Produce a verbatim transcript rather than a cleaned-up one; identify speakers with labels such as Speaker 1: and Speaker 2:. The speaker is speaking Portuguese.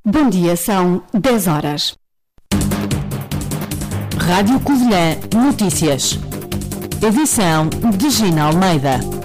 Speaker 1: Bom dia, são dez horas. Rádio Covilhã Notícias. Edição de Gina Almeida.